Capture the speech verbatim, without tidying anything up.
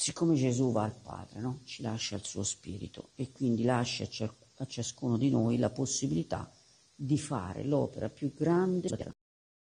siccome Gesù va al Padre, no? Ci lascia il suo spirito e quindi lascia a ciascuno di noi la possibilità di fare l'opera più grande della terra.